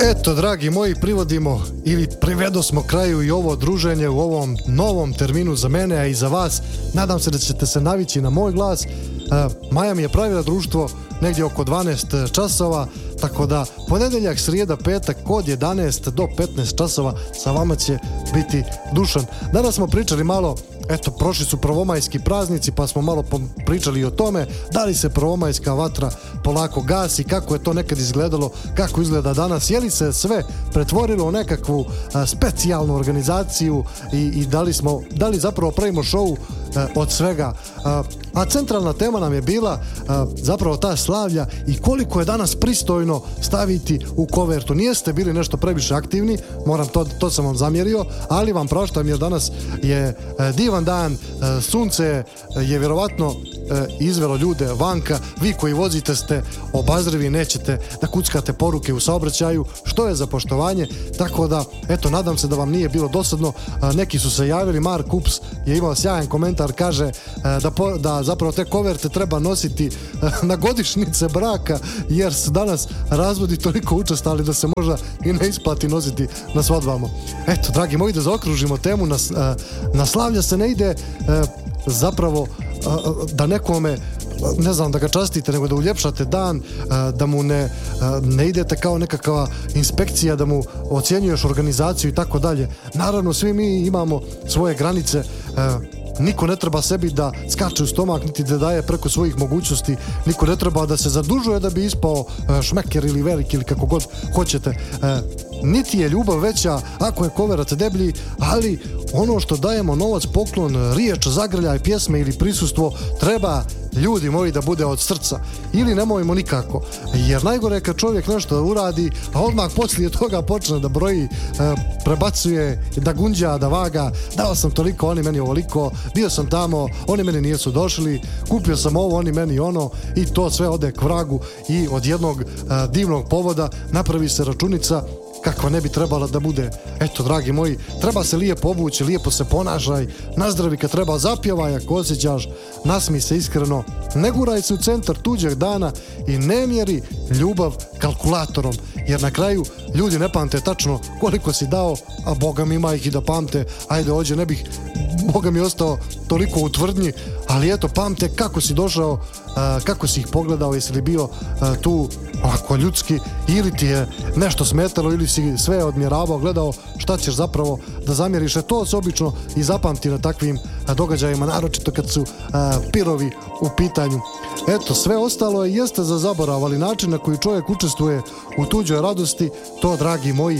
Eto, dragi moji, privodimo ili privedosmo kraju i ovo druženje u ovom novom terminu za mene, a i za vas. Nadam se da ćete se navići na moj glas. Maja mi je pravila društvo negdje oko 12 časova, tako da ponedjeljak, srijeda, petak od 11 do 15 časova sa vama će biti Dušan. Danas smo pričali malo, eto, prošli su prvomajski praznici, pa smo malo pričali i o tome da li se prvomajska vatra polako gasi, kako je to nekad izgledalo, kako izgleda danas, je li se sve pretvorilo u nekakvu specijalnu organizaciju i da li zapravo pravimo show od svega. A centralna tema nam je bila zapravo ta slavlja i koliko je danas pristojno staviti u kovertu. Nijeste bili nešto previše aktivni, moram to sam vam zamjerio, ali vam praštam jer danas je divan dan, sunce je vjerovatno izvelo ljude vanka, vi koji vozite ste obazrivi, nećete da kuckate poruke u saobraćaju, što je za poštovanje, tako da, eto, nadam se da vam nije bilo dosadno. Neki su se javili, Mark Ups je imao sjajan komentar, kaže da zapravo te koverte treba nositi na godišnjice braka, jer su danas razvodi toliko učestali da se možda i ne isplati nositi na svadbama. Eto, dragi moji, da zaokružimo temu, na slavlja se ne ide zapravo da nekome, ne znam, da ga častite, nego da uljepšate dan, da mu ne idete kao nekakva inspekcija, da mu ocjenjuješ organizaciju i tako dalje. Naravno, svi mi imamo svoje granice, niko ne treba sebi da skače u stomak, niti da daje preko svojih mogućnosti, niko ne treba da se zadužuje da bi ispao šmeker ili velik ili kako god hoćete. Niti je ljubav veća ako je koverac deblji, ali ono što dajemo, novac, poklon, riječ, zagrljaj, pjesme ili prisustvo, treba, ljudi moji, da bude od srca. Ili nemojmo nikako. Jer najgore je kad čovjek nešto uradi, a odmah poslije toga počne da broji, prebacuje, da gunđa, da vaga, dao sam toliko, oni meni ovoliko, bio sam tamo, oni meni nisu došli, kupio sam ovo, oni meni ono, i to sve ode k vragu i od jednog divnog povoda napravi se računica kakva ne bi trebala da bude. Eto, dragi moji, treba se lijepo obući, lijepo se ponašaj, nazdravi kad treba, zapjevaj ako osjećaš, nasmij se iskreno, ne guraj se u centar tuđeg dana i ne mjeri ljubav kalkulatorom, jer na kraju ljudi ne pamte tačno koliko si dao, a Boga mi ima ih i da pamte, ajde ođe, ne bih Boga mi ostao toliko u tvrdnji, ali eto, pamte kako si došao, kako si ih pogledao, jesi li bio tu ovako ljudski, ili ti je nešto smetalo, ili si sve odmjeravao, gledao šta ćeš zapravo da zamjeriš. To se obično i zapamti na takvim događajima, naročito kad su pirovi u pitanju. Eto, sve ostalo jeste za zaborav, ali način na koji čovjek učestvuje u tuđoj radosti, to, dragi moji,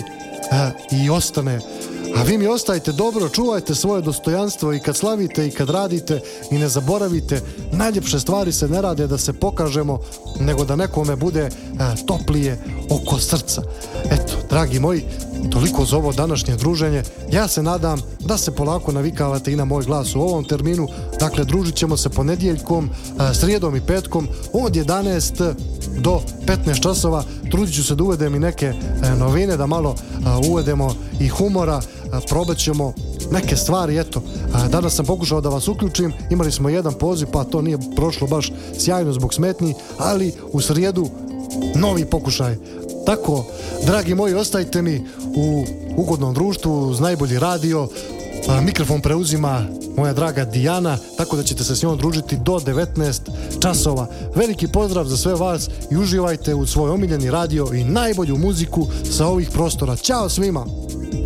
i ostane. A vi mi ostajte dobro, čuvajte svoje dostojanstvo i kad slavite i kad radite, i ne zaboravite, najljepše stvari se ne rade da se pokažemo, nego da nekome bude toplije oko srca. Eto, dragi moji, toliko za ovo današnje druženje. Ja se nadam da se polako navikavate i na moj glas u ovom terminu. Dakle, družit ćemo se ponedjeljkom, srijedom i petkom od 11 do 15 časova. Trudit ću se da uvedem i neke novine, da malo uvedemo i humora, probat ćemo neke stvari. Eto, danas sam pokušao da vas uključim, imali smo jedan poziv, pa to nije prošlo baš sjajno zbog smetnji, ali u srijedu novi pokušaj. Tako, dragi moji, ostajte mi u ugodnom društvu uz najbolji radio. Mikrofon preuzima moja draga Dijana, tako da ćete se s njom družiti do 19 časova. Veliki pozdrav za sve vas i uživajte u svoj omiljeni radio i najbolju muziku sa ovih prostora. Ćao svima!